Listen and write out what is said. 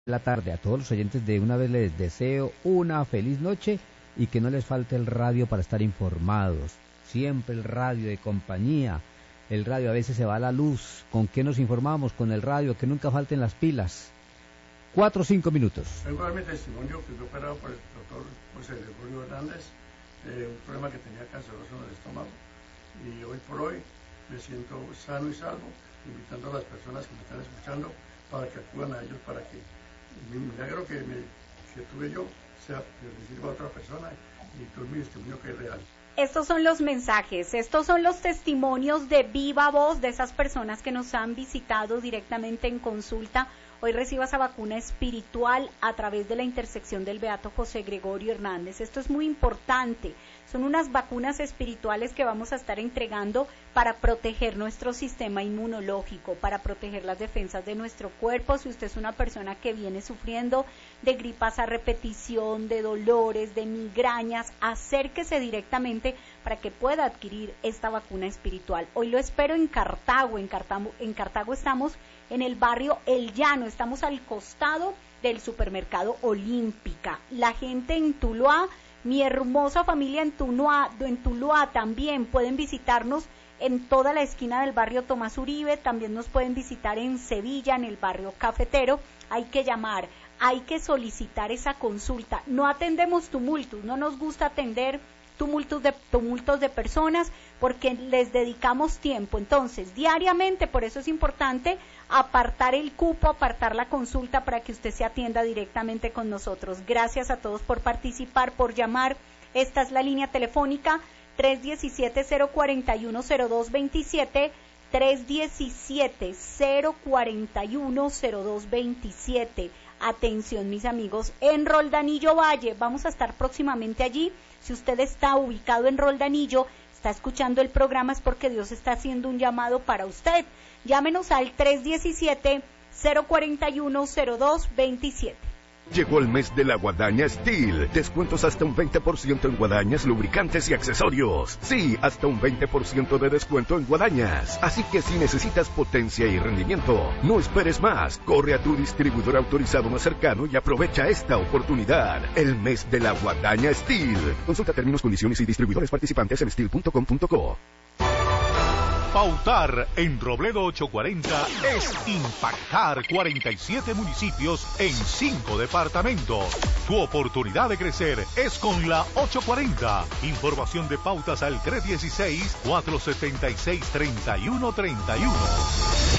la tarde. A todos los oyentes de una vez les deseo una feliz noche y que no les falte el radio para estar informados. Siempre el radio de compañía. El radio a veces se va a la luz. ¿Con qué nos informamos? Con el radio, que nunca falten las pilas. 4 o 5 minutos. Vengo a dar mi testimonio que fue operado por el doctor José Gregorio Hernández, un problema que tenía canceroso en el estómago. Y hoy por hoy me siento sano y salvo, invitando a las personas que me están escuchando para que acudan a ellos, para que mi milagro que tuve yo le sirva a otra persona y todo mi testimonio que es real. Estos son los mensajes, estos son los testimonios de viva voz de esas personas que nos han visitado directamente en consulta. Hoy reciba esa vacuna espiritual a través de la intersección del Beato José Gregorio Hernández. Esto es muy importante. Son unas vacunas espirituales que vamos a estar entregando para proteger nuestro sistema inmunológico, para proteger las defensas de nuestro cuerpo. Si usted es una persona que viene sufriendo de gripas a repetición, de dolores, de migrañas, acérquese directamente para que pueda adquirir esta vacuna espiritual. Hoy lo espero en Cartago. En Cartago estamos en el barrio El Llano, estamos al costado del supermercado Olímpica. La gente en Tuluá, mi hermosa familia en Tuluá también pueden visitarnos en toda la esquina del barrio Tomás Uribe, también nos pueden visitar en Sevilla, en el barrio Cafetero. Hay que llamar, hay que solicitar esa consulta. No atendemos tumultos, no nos gusta atender tumultos de personas porque les dedicamos tiempo. Entonces, diariamente, por eso es importante apartar el cupo, apartar la consulta para que usted se atienda directamente con nosotros. Gracias a todos por participar, por llamar. Esta es la línea telefónica 317-041-0227, 317-041-0227. Atención, mis amigos, en Roldanillo Valle, vamos a estar próximamente allí. Si usted está ubicado en Roldanillo, está escuchando el programa, es porque Dios está haciendo un llamado para usted. Llámenos al 317-041-0227. Llegó el mes de la Guadaña Steel. Descuentos hasta un 20% en guadañas, lubricantes y accesorios. Sí, hasta un 20% de descuento en guadañas. Así que si necesitas potencia y rendimiento, no esperes más. Corre a tu distribuidor autorizado más cercano y aprovecha esta oportunidad. El mes de la Guadaña Steel. Consulta términos, condiciones y distribuidores participantes en steel.com.co. Pautar en Robledo 840 es impactar 47 municipios en 5 departamentos. Tu oportunidad de crecer es con la 840. Información de pautas al 316-476-3131.